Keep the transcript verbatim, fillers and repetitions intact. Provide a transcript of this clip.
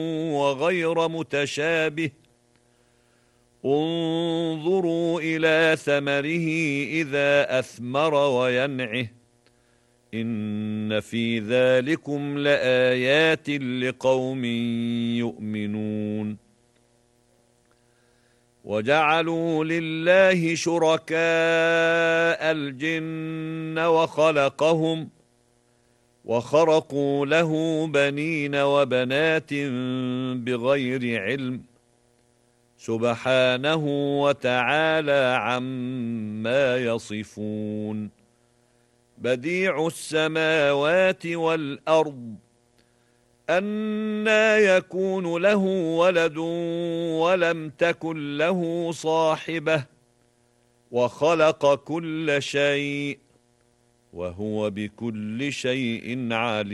وغير متشابه انظروا إلى ثمره إذا أثمر وينعه إن في ذلكم لآيات لقوم يؤمنون وجعلوا لله شركاء الجن وخلقهم وخرقوا له بنين وبنات بغير علم سبحانه وتعالى عما يصفون بديع السماوات والأرض أنى يكون له ولد ولم تكن له صاحبة وخلق كل شيء وهو بكل شيء عليم